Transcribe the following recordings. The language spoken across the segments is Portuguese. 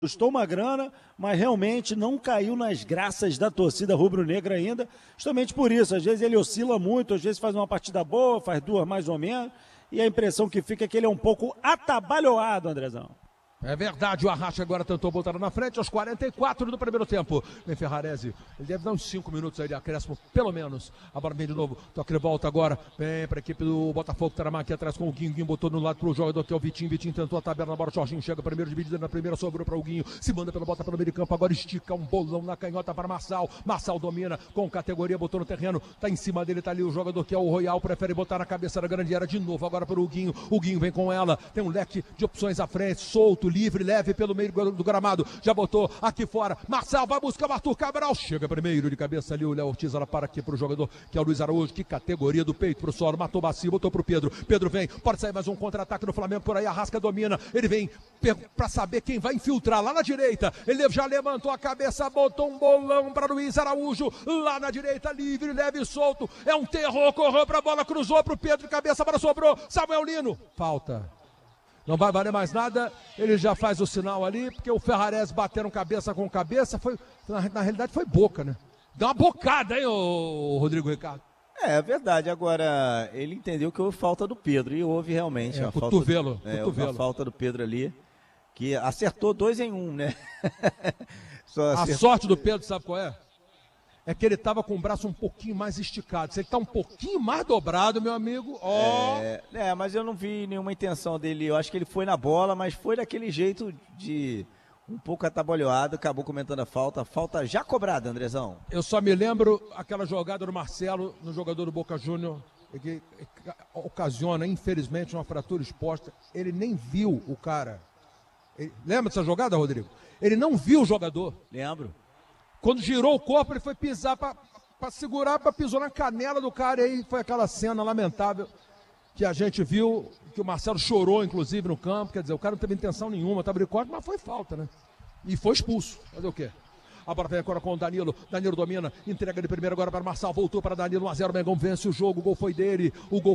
Custou uma grana, mas realmente não caiu nas graças da torcida rubro-negra ainda, justamente por isso. Às vezes ele oscila muito, às vezes faz uma partida boa, faz duas mais ou menos, e a impressão que fica é que ele é um pouco atabalhoado, Andrezão. É verdade, o Arracha agora tentou botar na frente aos 44 do primeiro tempo. Vem Ferrarese, ele deve dar uns 5 minutos aí de acréscimo, pelo menos. A bola vem de novo, toque de volta agora, vem para a equipe do Botafogo, Taramá aqui atrás com o Guinho, botou no lado pro jogador que é o Vitinho, Vitinho tentou a tabela na bola, Jorginho chega primeiro, dividida na primeira, sobrou para o Guinho, se manda pela bota pelo meio de campo, agora estica um bolão na canhota para Marçal, Marçal domina com categoria, botou no terreno, tá em cima dele, tá ali o jogador que é o Royal, prefere botar na cabeça da grande área de novo, agora para o Guinho vem com ela, tem um leque de opções à frente, solto, livre, leve pelo meio do gramado, já botou aqui fora, Marçal vai buscar o Arthur Cabral, chega primeiro de cabeça ali o Léo Ortiz, ela para aqui pro jogador que é o Luiz Araújo, que categoria do peito pro solo, matou bacio, botou pro Pedro vem, pode sair mais um contra-ataque do Flamengo por aí, Arrasca domina, ele vem pra saber quem vai infiltrar lá na direita, ele já levantou a cabeça, botou um bolão para Luiz Araújo, lá na direita, livre, leve e solto, é um terror, correu pra bola, cruzou pro Pedro de cabeça, para sobrou, Samuel Lino, falta. Não vai valer mais nada, ele já faz o sinal ali, porque o Ferrarese bateram cabeça com cabeça, na realidade foi boca, né? Deu uma bocada, hein, ô Rodrigo Ricardo? É verdade, agora ele entendeu que houve falta do Pedro, e houve realmente uma cotovelo. Uma falta do Pedro ali, que acertou 2 em 1, né? A sorte do Pedro, sabe qual é? É que ele estava com o braço um pouquinho mais esticado. Se ele está um pouquinho mais dobrado, meu amigo, mas eu não vi nenhuma intenção dele. Eu acho que ele foi na bola, mas foi daquele jeito de um pouco atabalhoado. Acabou comentando a falta já cobrada, Andrezão. Eu só me lembro aquela jogada do Marcelo, no jogador do Boca Júnior, que ocasiona, infelizmente, uma fratura exposta. Ele nem viu o cara. Lembra dessa jogada, Rodrigo? Ele não viu o jogador. Lembro. Quando girou o corpo, ele foi pisar para segurar, pisou na canela do cara. E aí foi aquela cena lamentável que a gente viu, que o Marcelo chorou, inclusive, no campo. Quer dizer, o cara não teve intenção nenhuma, estava de corte, mas foi falta, né? E foi expulso. Fazer o quê? A bola vem agora com o Danilo domina, entrega de primeiro agora para Marçal, voltou para Danilo, 1-0, Mengão vence o jogo, o gol foi dele,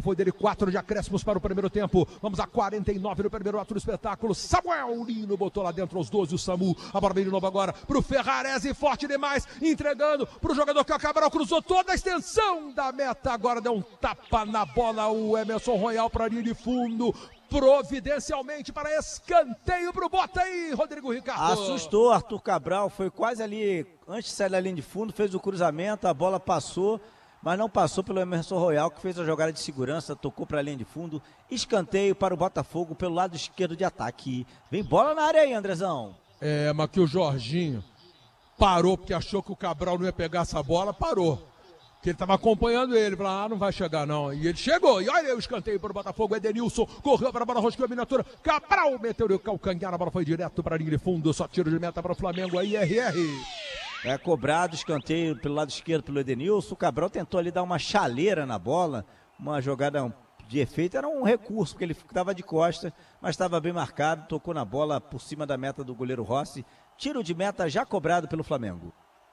4 de acréscimos para o primeiro tempo, vamos a 49 no primeiro ato do espetáculo, Samuel Lino botou lá dentro aos 12, o Samu, a bola vem de novo agora pro Ferrarese, forte demais, entregando pro jogador que o Cabral cruzou toda a extensão da meta, agora deu um tapa na bola, o Emerson Royal para a linha de fundo, providencialmente para escanteio pro Bota aí, Rodrigo Ricardo. Assustou Arthur Cabral, foi quase ali, antes de sair da linha de fundo, fez o cruzamento, a bola passou, mas não passou pelo Emerson Royal, que fez a jogada de segurança, tocou para a linha de fundo, escanteio para o Botafogo pelo lado esquerdo de ataque. Vem bola na área aí, Andrezão. Mas que o Jorginho parou, porque achou que o Cabral não ia pegar essa bola, parou. Que ele estava acompanhando ele, falou, não vai chegar não, e ele chegou, e olha aí o escanteio para o Botafogo, Edenilson, correu para a bola, rosqueou a miniatura, Cabral meteu o calcanhar, a bola foi direto para a linha de fundo, só tiro de meta para o Flamengo, aí RR. É cobrado, escanteio pelo lado esquerdo pelo Edenilson, o Cabral tentou ali dar uma chaleira na bola, uma jogada de efeito, era um recurso, porque ele estava de costa, mas estava bem marcado, tocou na bola por cima da meta do goleiro Rossi, tiro de meta já cobrado pelo Flamengo.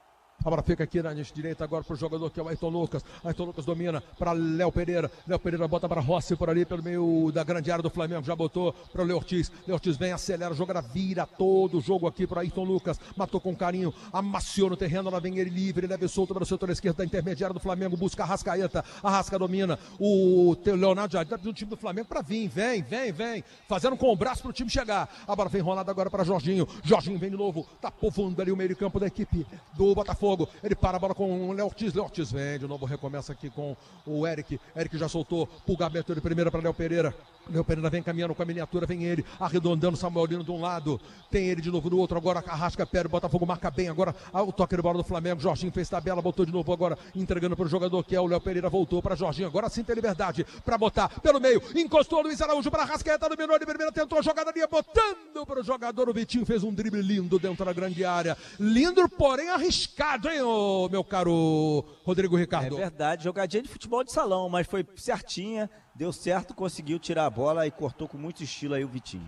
A bola fica aqui na direita agora para o jogador que é o Ayrton Lucas domina para Léo Pereira bota para Rossi por ali pelo meio da grande área do Flamengo, já botou para o Léo Ortiz vem, acelera, jogada, vira todo o jogo aqui para Ayrton Lucas, matou com carinho, amaciou no terreno, ela vem ele livre, leve solto para o setor esquerdo da intermediária do Flamengo, busca a Arrascaeta, Arrasca domina, o Leonardo já do time do Flamengo para vir, vem, fazendo com o braço para o time chegar, a bola vem enrolada agora para Jorginho vem de novo, tapou fundo ali o meio de campo da equipe do Botafogo, ele para a bola com o Léo Ortiz vem, de novo recomeça aqui com o Eric já soltou, pulgamento de primeira para Léo Pereira vem caminhando com a miniatura, vem ele, arredondando Samuel Lino de um lado, tem ele de novo no outro, agora Arrasca, Pérez, Botafogo marca bem, agora o toque de bola do Flamengo, Jorginho fez tabela, botou de novo agora, entregando para o jogador que é o Léo Pereira, voltou para Jorginho, agora sim tem liberdade para botar pelo meio, encostou Luiz Araújo para Arrascaeta, dominou de primeira, tentou a jogada ali, botando para o jogador, o Vitinho fez um drible lindo dentro da grande área, lindo porém arriscado, hein, meu caro Rodrigo Ricardo? É verdade, jogadinha de futebol de salão, mas foi certinha, deu certo, conseguiu tirar a bola e cortou com muito estilo aí o Vitinho.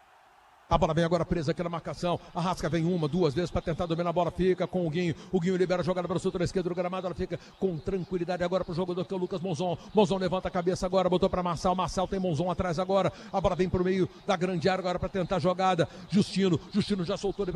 A bola vem agora presa aqui na marcação. Arrasca vem 1, 2 vezes para tentar dominar a bola. Fica com o Guinho. O Guinho libera a jogada para o setor esquerdo do gramado. Ela fica com tranquilidade agora para o jogador que é o Lucas Monzon. Monzon levanta a cabeça agora, botou para Marçal. Marçal tem Monzon atrás agora. A bola vem para o meio da grande área agora para tentar a jogada. Justino já soltou.